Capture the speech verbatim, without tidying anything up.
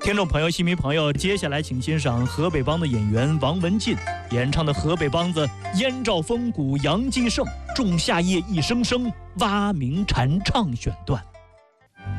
听众朋友、戏迷朋友，接下来请欣赏河北梆的演员王文进演唱的河北梆子《燕赵风骨杨继盛仲夏夜一声声蛙鸣蝉唱》选段。